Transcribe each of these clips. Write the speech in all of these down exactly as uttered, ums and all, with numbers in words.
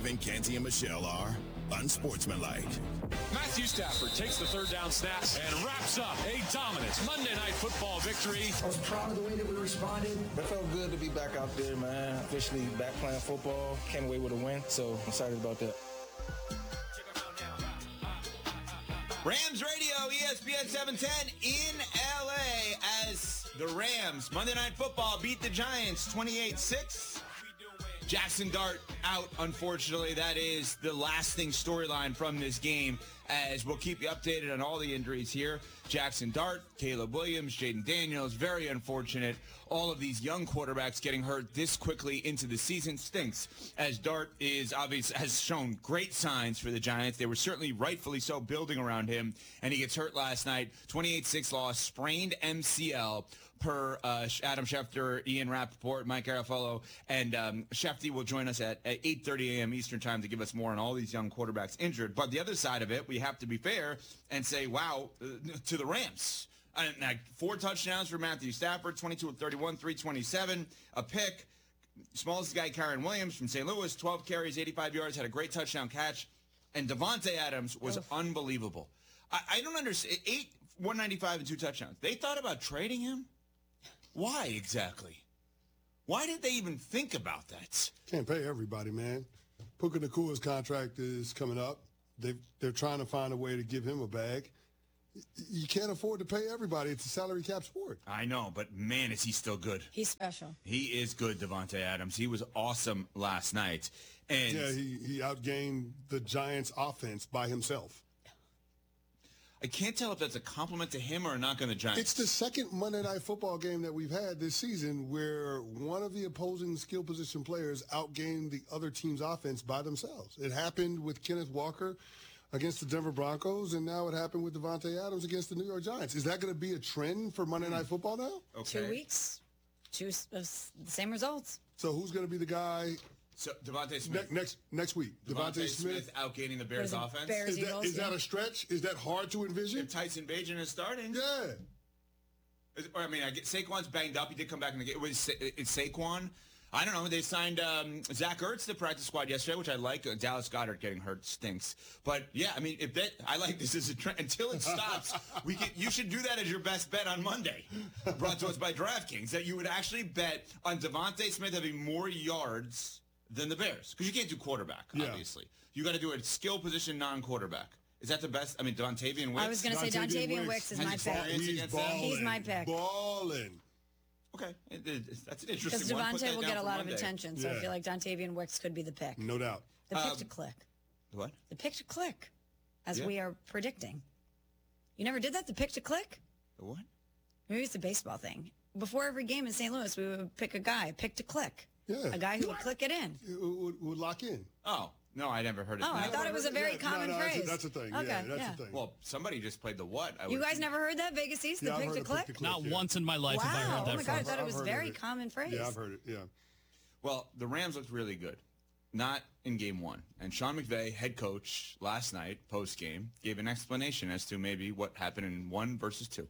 Kevin, Canty, and Michelle are unsportsmanlike. Matthew Stafford takes the third down snap and wraps up a dominant Monday Night Football victory. I was proud of the way that we responded. It felt good to be back out there, man. Officially back playing football. Came away with a win, so I'm excited about that. Rams Radio, E S P N seven ten in L A as the Rams, Monday Night Football, beat the Giants twenty-eight six. Jackson Dart out, unfortunately. That is the lasting storyline from this game, as we'll keep you updated on all the injuries here. Jackson Dart, Caleb Williams, Jaden Daniels, very unfortunate. All of these young quarterbacks getting hurt this quickly into the season stinks, as Dart is obvious has shown great signs for the Giants. They were certainly rightfully so building around him, and he gets hurt last night. twenty-eight six loss, sprained M C L per uh, Adam Schefter, Ian Rappaport, Mike Garafolo, and um, Shefty will join us at, at eight thirty a.m. Eastern time to give us more on all these young quarterbacks injured. But the other side of it, we have to be fair and say, wow, uh, to the Rams. Uh, like four touchdowns for Matthew Stafford, twenty-two of thirty-one, three twenty-seven, a pick. Smallest guy, Kyren Williams from Saint Louis, twelve carries, eighty-five yards, had a great touchdown catch. And Davante Adams was oh. unbelievable. I, I don't understand. Eight, one ninety-five and two touchdowns. They thought about trading him? Why exactly? Why did they even think about that? Can't pay everybody, man. Puka Nakua's contract is coming up. They've, they're trying to find a way to give him a bag. You can't afford to pay everybody. It's a salary cap sport. I know, but man, is he still good. He's special. He is good, Davante Adams. He was awesome last night. And yeah, he, he outgained the Giants' offense by himself. I can't tell if that's a compliment to him or a knock on the Giants. It's the second Monday Night Football game that we've had this season where one of the opposing skill position players outgained the other team's offense by themselves. It happened with Kenneth Walker against the Denver Broncos, and now it happened with Davante Adams against the New York Giants. Is that going to be a trend for Monday Night Football now? Okay. Two weeks, two uh, same results. So who's going to be the guy? So Devontae Smith Ne- next next week. Devontae, Devontae Smith, Smith outgaining the Bears offense. Bears is that, Eagles, is yeah. that a stretch? Is that hard to envision? If Tyson Bagent is starting. Yeah. Is, or, I mean, I get Saquon's banged up. He did come back in the game. Was Sa- it's Saquon? I don't know. They signed um, Zach Ertz to the practice squad yesterday, which I like. Uh, Dallas Goedert getting hurt stinks. But yeah, I mean, if that, I like this as a trend. Until it stops, we can, you should do that as your best bet on Monday. Brought to us by DraftKings, that you would actually bet on Devontae Smith having more yards than the Bears, because you can't do quarterback. Yeah. Obviously, you got to do a skill position non-quarterback. Is that the best? I mean, Dontavian Wicks. I was going to say Dontavian Wicks is my pick. He's balling. He's my pick. Balling. Okay, it, it, that's an interesting one. Because Devontae will get a lot Monday. of attention, so yeah. I feel like Dontavian Wicks could be the pick. No doubt. The pick um, to click. What? The pick to click, as yeah. we are predicting. You never did that, the pick to click? The what? Maybe it's a baseball thing. Before every game in Saint Louis, we would pick a guy, pick to click. Yeah. A guy who would click it in. It would, would lock in. Oh, no, I never heard it. Oh, I thought it was a very yeah, common no, no, phrase. That's a, that's a thing. Okay, yeah, that's yeah. a thing. Well, somebody just played the what? I you would guys think. never heard that, Vegas East? The yeah, pick I've to heard click? Pick to Not yeah. once in my life wow. have I heard that Oh, my God, I phrase. thought it was a very it. common phrase. Yeah, I've heard it, yeah. Well, the Rams looked really good. Not in game one. And Sean McVay, head coach, last night, post-game, gave an explanation as to maybe what happened in one versus two.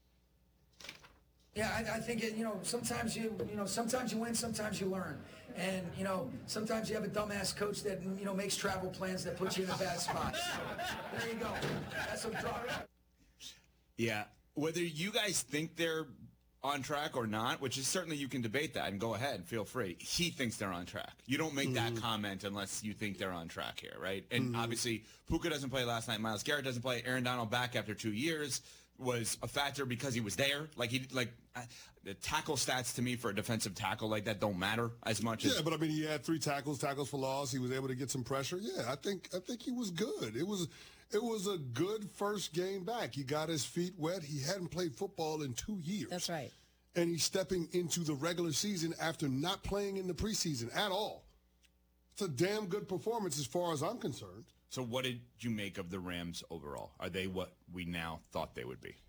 Yeah, I, I think, it, you know, sometimes you, you know, sometimes you win, sometimes you learn. And, you know, sometimes you have a dumbass coach that, you know, makes travel plans that puts you in a bad spot. There you go. That's some drama. Yeah. Whether you guys think they're on track or not, which is certainly you can debate that and go ahead, feel free. He thinks they're on track. You don't make mm-hmm. that comment unless you think they're on track here, right? And mm-hmm. obviously, Puka doesn't play last night. Myles Garrett doesn't play. Aaron Donald back after two years was a factor because he was there. Like he like uh, the tackle stats to me for a defensive tackle like that don't matter as much. Yeah, as, but I mean, he had three tackles, tackles for loss. He was able to get some pressure. Yeah, I think I think he was good. It was it was a good first game back. He got his feet wet. He hadn't played football in two years. That's right. And he's stepping into the regular season after not playing in the preseason at all. It's a damn good performance as far as I'm concerned. So what did you make of the Rams overall? Are they what we now thought they would be?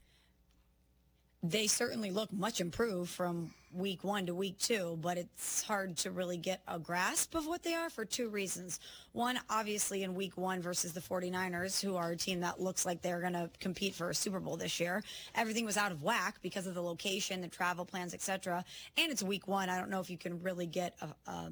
They certainly look much improved from week one to week two, but it's hard to really get a grasp of what they are for two reasons. One, obviously in week one versus the 49ers, who are a team that looks like they're going to compete for a Super Bowl this year. Everything was out of whack because of the location, the travel plans, et cetera. And it's week one. I don't know if you can really get a, um,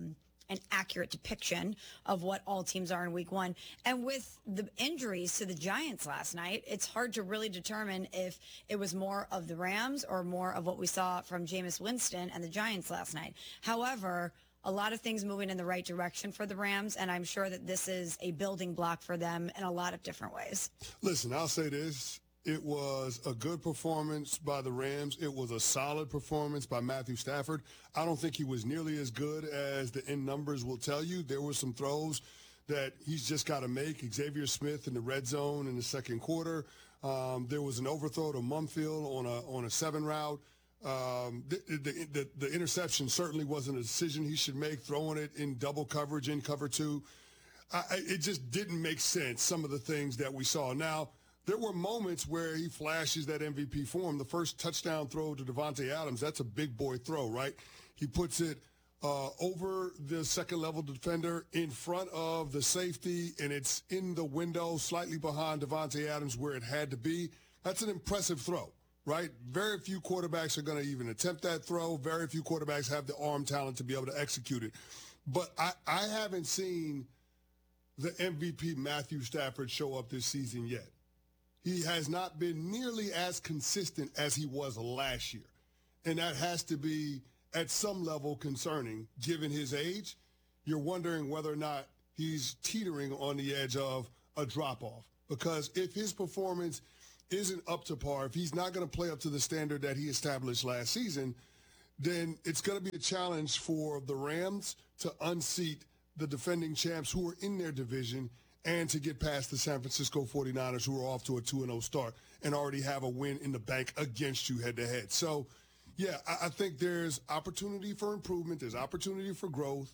an accurate depiction of what all teams are in week one. And with the injuries to the Giants last night, it's hard to really determine if it was more of the Rams or more of what we saw from Jameis Winston and the Giants last night. However, a lot of things moving in the right direction for the Rams, and I'm sure that this is a building block for them in a lot of different ways. Listen, I'll say this. It was a good performance by the Rams. It was a solid performance by Matthew Stafford. I don't think he was nearly as good as the end numbers will tell you. There were some throws that he's just got to make. Xavier Smith in the red zone in the second quarter. Um, there was an overthrow to Mumfield on a on a seven route. Um, the, the, the, the interception certainly wasn't a decision he should make, throwing it in double coverage in cover two. I, it just didn't make sense, some of the things that we saw. Now, there were moments where he flashes that M V P form. The first touchdown throw to Davante Adams, that's a big boy throw, right? He puts it uh, over the second-level defender in front of the safety, and it's in the window slightly behind Davante Adams where it had to be. That's an impressive throw, right? Very few quarterbacks are going to even attempt that throw. Very few quarterbacks have the arm talent to be able to execute it. But I, I haven't seen the M V P Matthew Stafford show up this season yet. He has not been nearly as consistent as he was last year. And that has to be, at some level, concerning. Given his age, you're wondering whether or not he's teetering on the edge of a drop-off. Because if his performance isn't up to par, if he's not going to play up to the standard that he established last season, then it's going to be a challenge for the Rams to unseat the defending champs who are in their division and to get past the San Francisco forty-niners, who are off to a two and oh start and already have a win in the bank against you head-to-head. So, yeah, I, I think there's opportunity for improvement. There's opportunity for growth.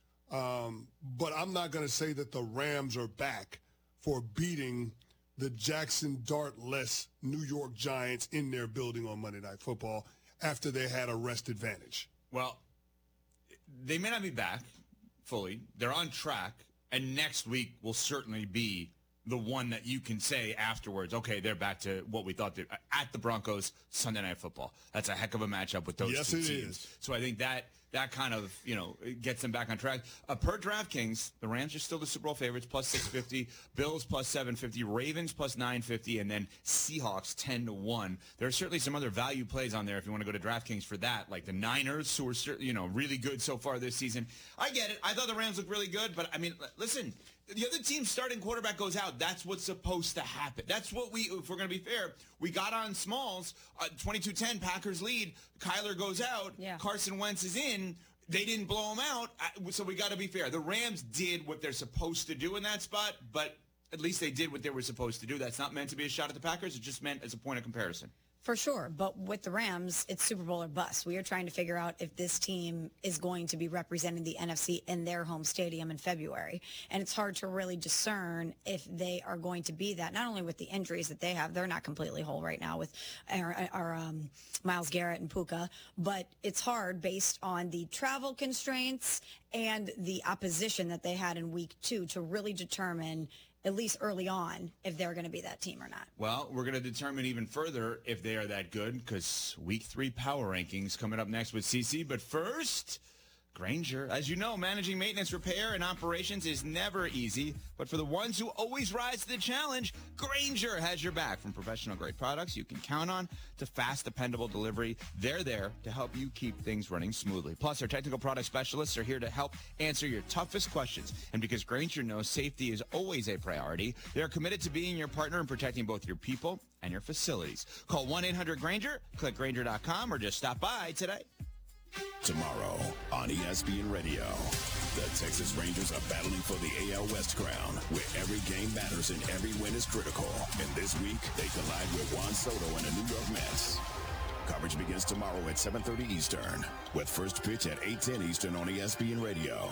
Um, but I'm not going to say that the Rams are back for beating the Jackson Dart-less New York Giants in their building on Monday Night Football after they had a rest advantage. Well, they may not be back fully. They're on track. And next week will certainly be the one that you can say afterwards, okay, they're back to what we thought they at the Broncos Sunday Night Football. That's a heck of a matchup with those yes, two it teams. Is. So I think that that kind of, you know, gets them back on track. Uh, per DraftKings, the Rams are still the Super Bowl favorites, plus six fifty, Bills plus seven fifty, Ravens plus nine fifty, and then Seahawks ten to one. There are certainly some other value plays on there if you want to go to DraftKings for that, like the Niners, who are, you know, really good so far this season. I get it. I thought the Rams looked really good, but, I mean, listen, the other team's starting quarterback goes out. That's what's supposed to happen. That's what we, if we're going to be fair, we got on Smalls, uh, twenty-two ten, Packers lead. Kyler goes out. Yeah. Carson Wentz is in. They didn't blow him out, so we got to be fair. The Rams did what they're supposed to do in that spot, but at least they did what they were supposed to do. That's not meant to be a shot at the Packers. It's just meant as a point of comparison. For sure. But with the Rams, it's Super Bowl or bust. We are trying to figure out if this team is going to be representing the N F C in their home stadium in February. And it's hard to really discern if they are going to be that, not only with the injuries that they have. They're not completely whole right now with our, our um, Myles Garrett and Puka. But it's hard based on the travel constraints and the opposition that they had in week two to really determine, at least early on, if they're going to be that team or not. Well, we're going to determine even further if they are that good, because week three power rankings coming up next with C C. But first, Grainger. As you know, managing maintenance, repair, and operations is never easy. But for the ones who always rise to the challenge, Grainger has your back. From professional-grade products you can count on to fast, dependable delivery, they're there to help you keep things running smoothly. Plus, our technical product specialists are here to help answer your toughest questions. And because Grainger knows safety is always a priority, they're committed to being your partner and protecting both your people and your facilities. Call one eight hundred Grainger, click Grainger dot com, or just stop by today. Tomorrow on E S P N Radio, the Texas Rangers are battling for the A L West crown, where every game matters and every win is critical. And this week, they collide with Juan Soto and the New York Mets. Coverage begins tomorrow at seven thirty Eastern, with first pitch at eight ten Eastern on E S P N Radio.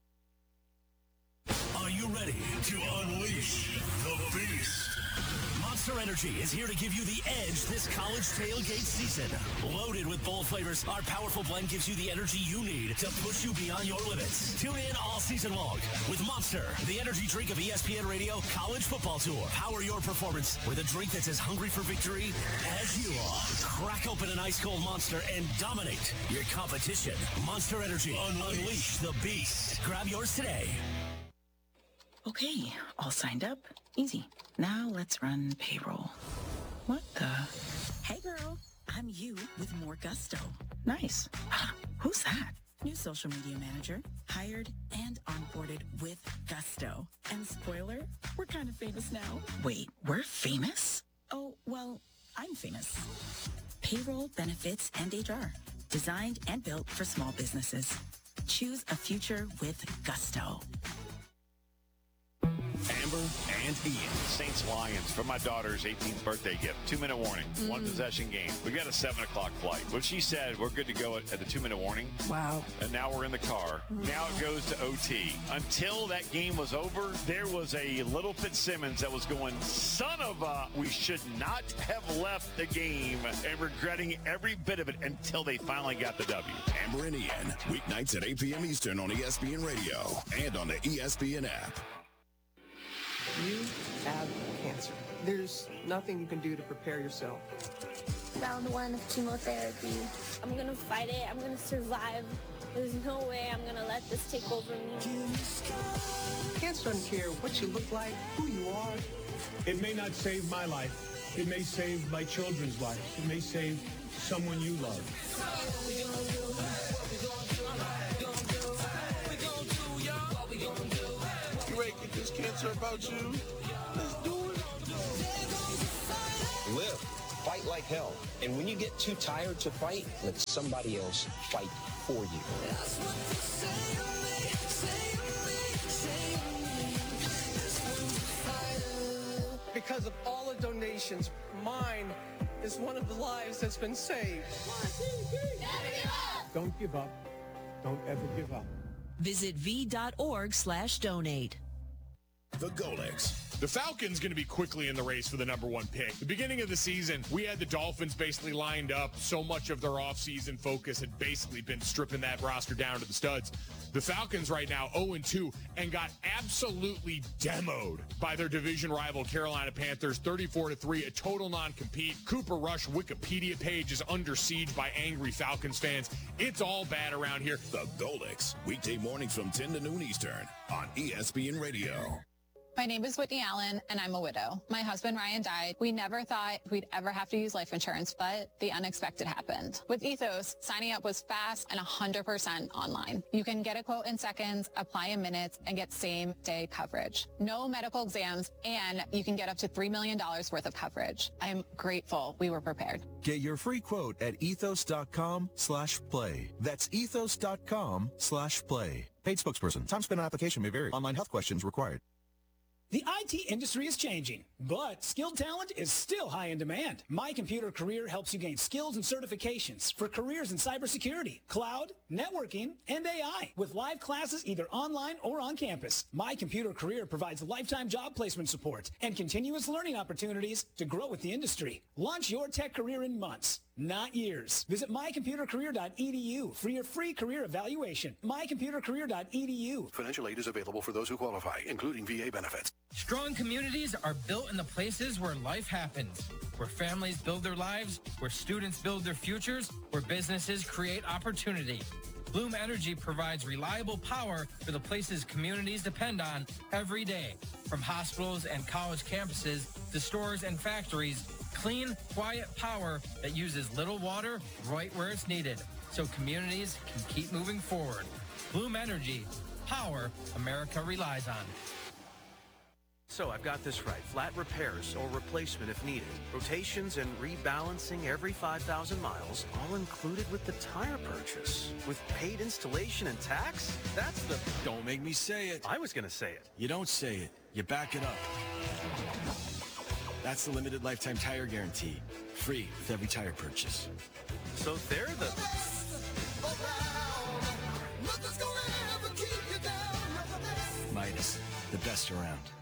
Are you ready to unleash the beast? Monster Energy is here to give you the edge this college tailgate season. Loaded with bold flavors, our powerful blend gives you the energy you need to push you beyond your limits. Tune in all season long with Monster, the energy drink of E S P N Radio College Football Tour. Power your performance with a drink that's as hungry for victory as you are. Crack open an ice-cold Monster and dominate your competition. Monster Energy. Unleash the beast. Grab yours today. Okay, all signed up. Easy. Now let's run payroll. What the? Hey girl, I'm you with more gusto. Nice. Who's that? New social media manager, hired and onboarded with gusto. And spoiler, we're kind of famous now. Wait, we're famous? Oh, well, I'm famous. Payroll, benefits, and H R. Designed and built for small businesses. Choose a future with gusto. Amber and Ian. Saints Lions for my daughter's eighteenth birthday gift. Two-minute warning. Mm. One possession game. We got a seven o'clock flight. But she said we're good to go at, at the two-minute warning. Wow. And now we're in the car. Mm. Now it goes to O T. Until that game was over, there was a little Fitzsimmons that was going, son of a, we should not have left the game, and regretting every bit of it until they finally got the W. Amber and Ian. Weeknights at eight p.m. Eastern on E S P N Radio and on the E S P N app. You have cancer. There's nothing you can do to prepare yourself. Round one of chemotherapy. I'm gonna fight it. I'm gonna survive. There's no way I'm gonna let this take over me. Cancer doesn't care what you look like, who you are. It may not save my life. It may save my children's lives. It may save someone you love. Get this cancer about you. Let's do it. Live. Fight like hell. And when you get too tired to fight, let somebody else fight for you. Because of all the donations, mine is one of the lives that's been saved. Don't give up. Don't ever give up. Visit v.org slash donate. The Golix. The Falcons going to be quickly in the race for the number one pick. The beginning of the season, we had the Dolphins basically lined up. So much of their offseason focus had basically been stripping that roster down to the studs. The Falcons right now oh and two and got absolutely demoed by their division rival Carolina Panthers, thirty-four to three, a total non-compete. Cooper Rush Wikipedia page is under siege by angry Falcons fans. It's all bad around here. The Golix, weekday mornings from ten to noon Eastern on E S P N Radio. My name is Whitney Allen, and I'm a widow. My husband, Ryan, died. We never thought we'd ever have to use life insurance, but the unexpected happened. With Ethos, signing up was fast and one hundred percent online. You can get a quote in seconds, apply in minutes, and get same-day coverage. No medical exams, and you can get up to three million dollars worth of coverage. I'm grateful we were prepared. Get your free quote at ethos.com slash play. That's ethos.com slash play. Paid spokesperson. Time spent on application may vary. Online health questions required. The I T industry is changing, but skilled talent is still high in demand. My Computer Career helps you gain skills and certifications for careers in cybersecurity, cloud, networking, and A I, with live classes either online or on campus. My Computer Career provides lifetime job placement support and continuous learning opportunities to grow with the industry. Launch your tech career in months, not years. Visit my computer career dot e d u for your free career evaluation. my computer career dot e d u. Financial aid is available for those who qualify, including V A benefits. Strong communities are built in the places where life happens, where families build their lives, where students build their futures, where businesses create opportunity. Bloom Energy provides reliable power for the places communities depend on every day. From hospitals and college campuses to stores and factories, clean, quiet power that uses little water right where it's needed, so communities can keep moving forward. Bloom Energy, power America relies on. So I've got this right. Flat repairs or replacement if needed. Rotations and rebalancing every five thousand miles, all included with the tire purchase. With paid installation and tax? That's the... Don't make me say it. I was going to say it. You don't say it. You back it up. That's the limited lifetime tire guarantee. Free with every tire purchase. So they're the... Midas, the best around.